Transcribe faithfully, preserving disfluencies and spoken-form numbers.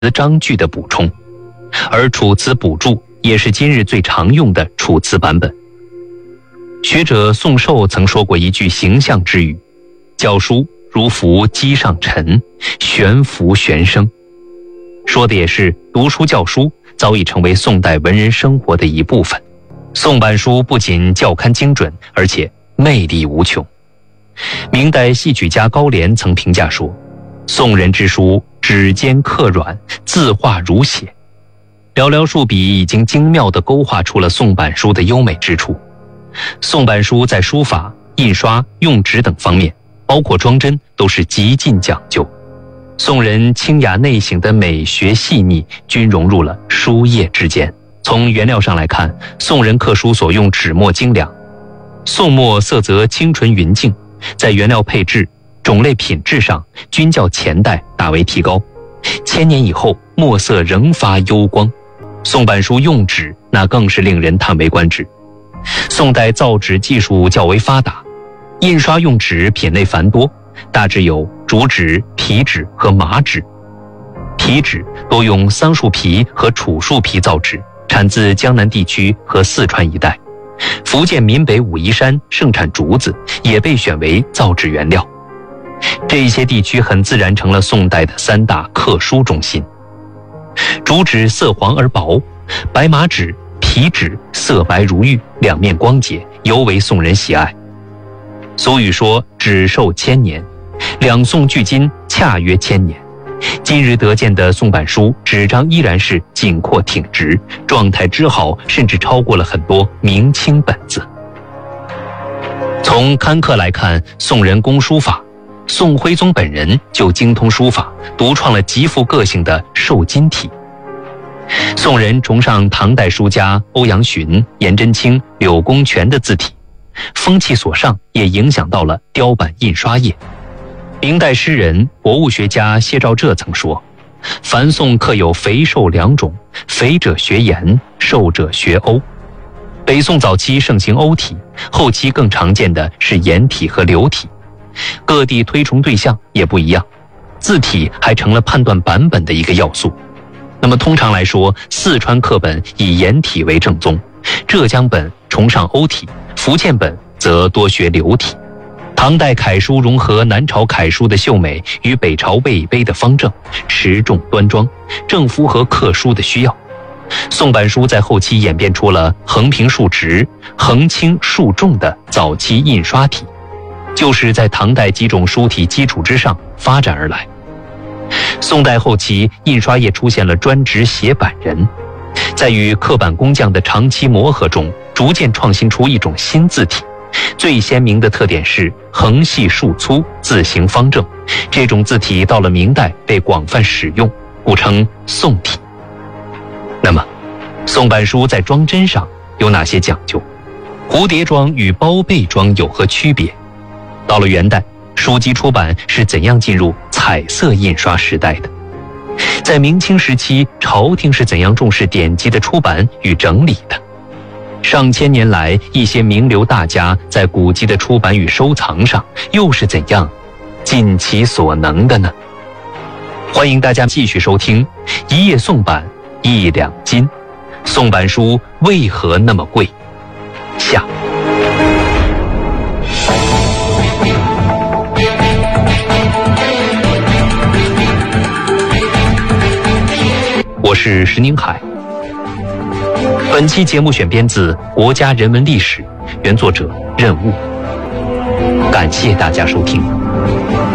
章句的补充，而楚辞补注也是今日最常用的楚辞版本。学者宋寿曾说过一句形象之语：教书如浮机上尘，悬浮悬声。说的也是读书教书早已成为宋代文人生活的一部分。宋版书不仅校勘精准，而且魅力无穷。明代戏曲家高廉曾评价说，宋人之书指尖刻软，字画如写。寥寥数笔已经精妙地勾画出了宋版书的优美之处。宋版书在书法、印刷、用纸等方面，包括装帧，都是极尽讲究。宋人清雅内省的美学细腻均融入了书页之间。从原料上来看，宋人刻书所用纸墨精良，宋墨色泽清纯匀净，在原料配置、种类品质上均较前代大为提高。千年以后，墨色仍发幽光。宋版书用纸那更是令人叹为观止。宋代造纸技术较为发达，印刷用纸品类繁多，大致有竹纸、皮纸和麻纸。皮纸多用桑树皮和楚树皮造纸，产自江南地区和四川一带。福建闽北武夷山盛产竹子，也被选为造纸原料。这些地区很自然成了宋代的三大刻书中心。竹纸色黄而薄，白麻纸、皮纸色白如玉，两面光洁，尤为宋人喜爱。俗语说纸寿千年，两宋距今恰约千年。今日得见的宋版书，纸张依然是紧阔挺直，状态之好，甚至超过了很多明清本子。从刊刻来看，宋人工书法，宋徽宗本人就精通书法，独创了极富个性的瘦金体。宋人崇尚唐代书家欧阳询、颜真卿、柳公权的字体，风气所上也影响到了雕版印刷业。明代诗人、博物学家谢兆浙曾说，凡宋刻有肥瘦两种，肥者学颜，瘦者学欧。北宋早期盛行欧体，后期更常见的是颜体和柳体。各地推崇对象也不一样，字体还成了判断版本的一个要素。那么通常来说，四川刻本以颜体为正宗，浙江本崇尚欧体，福建本则多学柳体。唐代楷书融合南朝楷书的秀美与北朝魏碑的方正，持重端庄，正符合刻书的需要。宋版书在后期演变出了横平竖直、横轻竖重的早期印刷体，就是在唐代几种书体基础之上发展而来。宋代后期印刷业出现了专职写版人，在与刻板工匠的长期磨合中，逐渐创新出一种新字体。最鲜明的特点是横细竖粗，字形方正，这种字体到了明代被广泛使用，故称宋体。那么宋版书在装帧上有哪些讲究？蝴蝶装与包被装有何区别？到了元代，书籍出版是怎样进入彩色印刷时代的？在明清时期，朝廷是怎样重视典籍的出版与整理的？上千年来，一些名流大家在古籍的出版与收藏上又是怎样尽其所能的呢？欢迎大家继续收听一页宋版一两金，宋版书为何那么贵？下。我是石宁海。本期节目选编自《国家人文历史》，原作者任务。感谢大家收听。